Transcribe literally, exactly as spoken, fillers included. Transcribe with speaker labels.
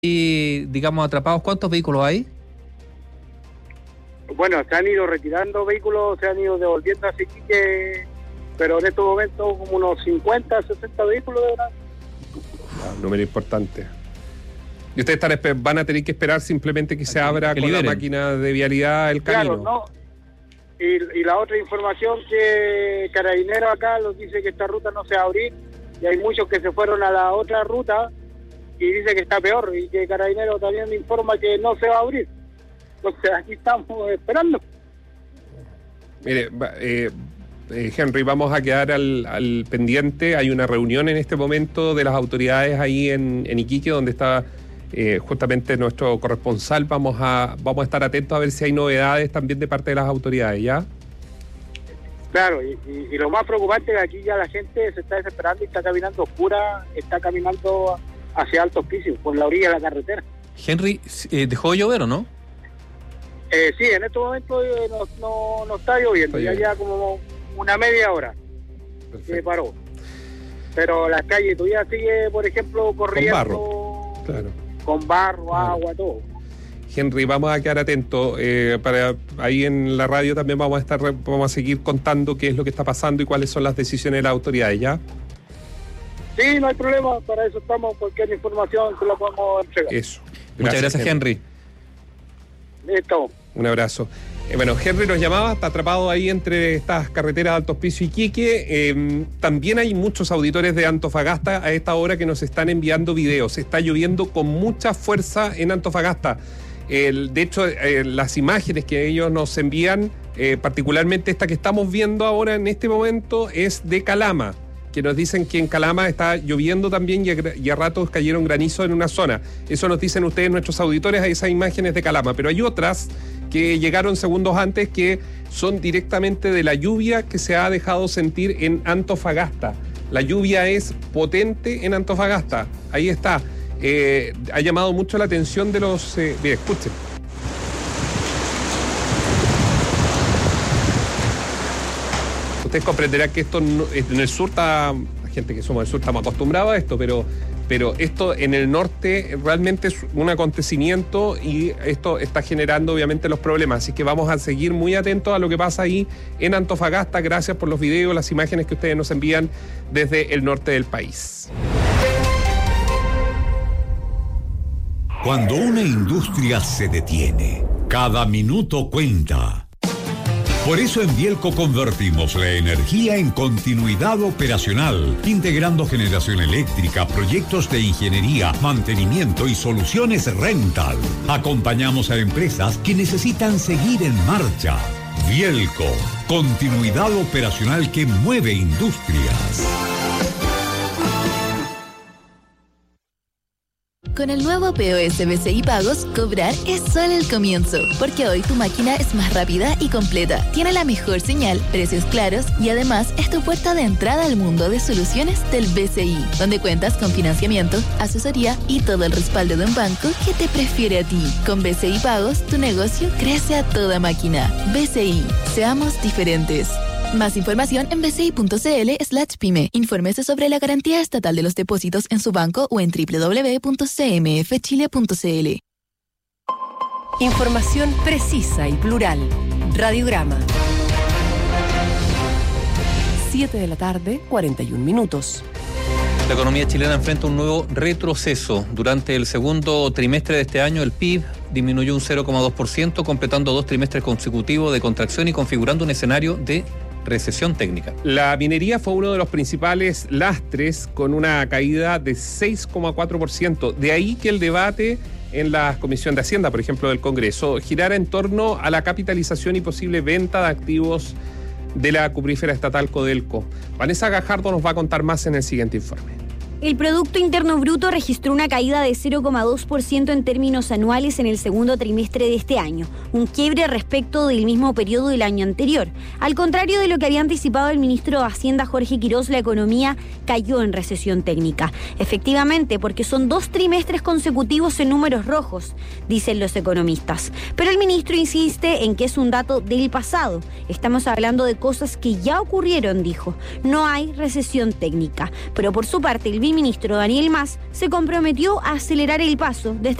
Speaker 1: Y, digamos, atrapados, ¿cuántos vehículos hay?
Speaker 2: Bueno, se han ido retirando vehículos, se han ido devolviendo, así que, pero en estos momentos como unos cincuenta, sesenta vehículos de verdad.
Speaker 3: Un número importante. Y ustedes están, van a tener que esperar simplemente que se abra que con liberen. La máquina de vialidad el camino.
Speaker 2: Claro, no. Y, y la otra información que Carabineros acá nos dice que esta ruta no se va a abrir, y hay muchos que se fueron a la otra ruta y dice que está peor, y que Carabineros también me informa que no se va a abrir. Entonces aquí estamos esperando.
Speaker 3: Mire, eh, eh, Henry, vamos a quedar al, al pendiente. Hay una reunión en este momento de las autoridades ahí en, en Iquique, donde está eh, justamente nuestro corresponsal. Vamos a, vamos a estar atentos a ver si hay novedades también de parte de las autoridades, ¿ya?
Speaker 2: Claro, y, y, y lo más preocupante es que aquí ya la gente se está desesperando y está caminando oscura, está caminando hacia Alto Hospicio, por la orilla de la carretera.
Speaker 1: Henry, eh, ¿dejó de llover o no?
Speaker 2: Eh, sí, en estos momentos eh, no, no, no está lloviendo, está ya lleva como una media hora. Perfecto. Que paró. Pero las calles todavía sigue, por ejemplo, corriendo.
Speaker 3: Con barro, claro.
Speaker 2: Con barro, claro. Agua, todo.
Speaker 3: Henry, vamos a quedar atentos. Eh, para ahí en la radio también vamos a estar, vamos a seguir contando qué es lo que está pasando y cuáles son las decisiones de las autoridades, ¿ya?
Speaker 2: Sí, no hay problema, para eso estamos, cualquier información se la podemos entregar.
Speaker 3: Eso.
Speaker 1: Gracias, Muchas gracias, Henry.
Speaker 2: Henry. Listo.
Speaker 3: Un abrazo. Eh, bueno, Henry nos llamaba, está atrapado ahí entre estas carreteras de Alto Hospicio y Iquique. Eh, también hay muchos auditores de Antofagasta a esta hora que nos están enviando videos. Está lloviendo con mucha fuerza en Antofagasta. El, de hecho, eh, las imágenes que ellos nos envían, eh, particularmente esta que estamos viendo ahora en este momento, es de Calama, que nos dicen que en Calama está lloviendo también y a, y a ratos cayeron granizo en una zona. Eso nos dicen ustedes, nuestros auditores, a esas imágenes de Calama. Pero hay otras que llegaron segundos antes que son directamente de la lluvia que se ha dejado sentir en Antofagasta. La lluvia es potente en Antofagasta. Ahí está. Eh, ha llamado mucho la atención de los... Eh, bien, escuchen. Ustedes comprenderán que esto no, en el sur está... La gente que somos del sur estamos acostumbrados a esto, pero, pero esto en el norte realmente es un acontecimiento y esto está generando obviamente los problemas. Así que vamos a seguir muy atentos a lo que pasa ahí en Antofagasta. Gracias por los videos, las imágenes que ustedes nos envían desde el norte del país.
Speaker 4: Cuando una industria se detiene, cada minuto cuenta. Por eso en Bielco convertimos la energía en continuidad operacional, integrando generación eléctrica, proyectos de ingeniería, mantenimiento y soluciones rental. Acompañamos a empresas que necesitan seguir en marcha. Bielco, continuidad operacional que mueve industrias.
Speaker 5: Con el nuevo P O S B C I Pagos, cobrar es solo el comienzo, porque hoy tu máquina es más rápida y completa, tiene la mejor señal, precios claros y además es tu puerta de entrada al mundo de soluciones del B C I, donde cuentas con financiamiento, asesoría y todo el respaldo de un banco que te prefiere a ti. Con B C I Pagos, tu negocio crece a toda máquina. B C I, seamos diferentes. Más información en bci.cl slash pyme. Infórmese sobre la garantía estatal de los depósitos en su banco o en doble u doble u doble u punto c m f chile punto c l.
Speaker 6: Información precisa y plural. Radiograma. siete de la tarde, cuarenta y un minutos.
Speaker 1: La economía chilena enfrenta un nuevo retroceso. Durante el segundo trimestre de este año, el P I B disminuyó un cero coma dos por ciento, completando dos trimestres consecutivos de contracción y configurando un escenario de recesión técnica.
Speaker 3: La minería fue uno de los principales lastres, con una caída de seis coma cuatro por ciento. De ahí que el debate en la Comisión de Hacienda, por ejemplo, del Congreso, girara en torno a la capitalización y posible venta de activos de la cuprífera estatal Codelco. Vanessa Gajardo nos va a contar más en el siguiente informe.
Speaker 7: El Producto Interno Bruto registró una caída de cero coma dos por ciento en términos anuales en el segundo trimestre de este año, un quiebre respecto del mismo periodo del año anterior. Al contrario de lo que había anticipado el ministro de Hacienda Jorge Quirós, la economía cayó en recesión técnica. Efectivamente, porque son dos trimestres consecutivos en números rojos, dicen los economistas. Pero el ministro insiste en que es un dato del pasado. Estamos hablando de cosas que ya ocurrieron, dijo. No hay recesión técnica. Pero por su parte, el el ministro Daniel Mas se comprometió a acelerar el paso de